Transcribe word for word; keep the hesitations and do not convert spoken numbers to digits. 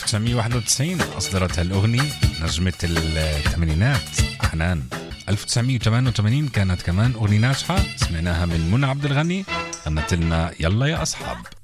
وتسعمية وواحد وتسعين أصدرت هالأغنية نجمة الثمانينات حنان. ألف وتسعمية وثمانية وثمانين كانت كمان أغنية ناجحة، سمعناها من منى عبد الغني، غنت لنا يلا يا أصحاب.